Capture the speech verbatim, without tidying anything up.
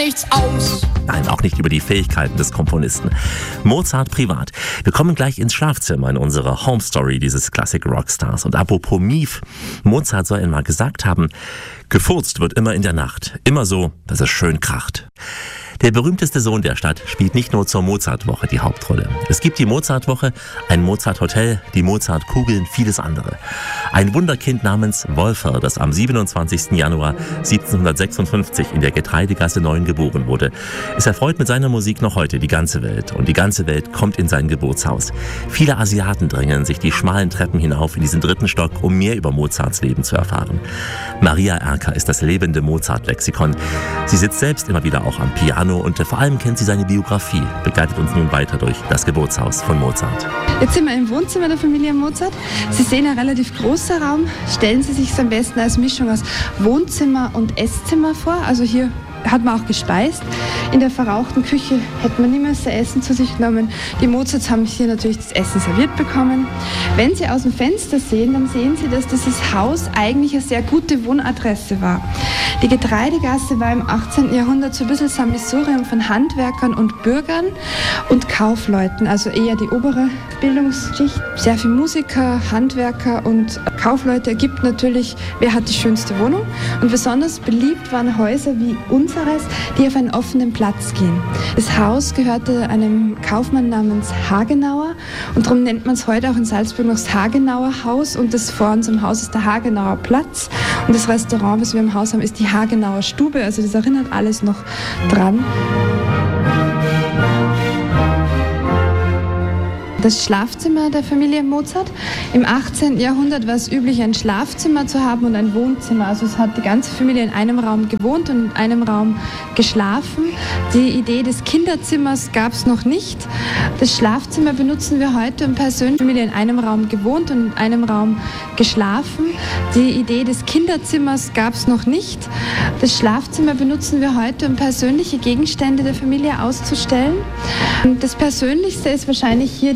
nichts aus. Nein, auch nicht über die Fähigkeiten des Komponisten. Mozart privat. Wir kommen gleich ins Schlafzimmer in unsere Home Story dieses Classic Rockstars. Und apropos Mief, Mozart soll einmal gesagt haben, gefurzt wird immer in der Nacht. Immer so, dass es schön kracht. Der berühmteste Sohn der Stadt spielt nicht nur zur Mozartwoche die Hauptrolle. Es gibt die Mozartwoche, ein Mozarthotel, die Mozartkugeln, vieles andere. Ein Wunderkind namens Wolfer, das am siebenundzwanzigsten Januar siebzehnhundertsechsundfünfzig in der Getreidegasse neun geboren wurde. Es erfreut mit seiner Musik noch heute die ganze Welt. Und die ganze Welt kommt in sein Geburtshaus. Viele Asiaten drängen sich die schmalen Treppen hinauf in diesen dritten Stock, um mehr über Mozarts Leben zu erfahren. Maria Erker ist das lebende Mozart-Lexikon. Sie sitzt selbst immer wieder auch am Piano und vor allem kennt sie seine Biografie, begleitet uns nun weiter durch das Geburtshaus von Mozart. Jetzt sind wir im Wohnzimmer der Familie Mozart. Sie sehen ein relativ großer Raum. Stellen Sie sich es am besten als Mischung aus Wohnzimmer und Esszimmer vor. Also hier hat man auch gespeist. In der verrauchten Küche hätte man niemals das Essen zu sich genommen. Die Mozarts haben hier natürlich das Essen serviert bekommen. Wenn Sie aus dem Fenster sehen, dann sehen Sie, dass dieses Haus eigentlich eine sehr gute Wohnadresse war. Die Getreidegasse war im achtzehnten Jahrhundert so ein bisschen Sammelsurium von Handwerkern und Bürgern und Kaufleuten, also eher die obere Bildungsschicht. Sehr viele Musiker, Handwerker und Kaufleute ergibt natürlich, wer hat die schönste Wohnung. Und besonders beliebt waren Häuser wie unseres, die auf einen offenen Platz gehen. Das Haus gehörte einem Kaufmann namens Hagenauer und darum nennt man es heute auch in Salzburg noch das Hagenauer Haus und das vor unserem Haus ist der Hagenauer Platz und das Restaurant, was wir im Haus haben, ist die Hagenauer Stube, also das erinnert alles noch dran. Das Schlafzimmer der Familie Mozart. Im achtzehnten Jahrhundert war es üblich, ein Schlafzimmer zu haben und ein Wohnzimmer. Also es hat die ganze Familie in einem Raum gewohnt und in einem Raum geschlafen. Die Idee des Kinderzimmers gab es noch nicht. Das Schlafzimmer benutzen wir heute und persönlich. Die Familie in einem Raum gewohnt und in einem Raum geschlafen. Die Idee des Kinderzimmers gab es noch nicht. Das Schlafzimmer benutzen wir heute, um persönliche Gegenstände der Familie auszustellen. Und das Persönlichste ist wahrscheinlich hier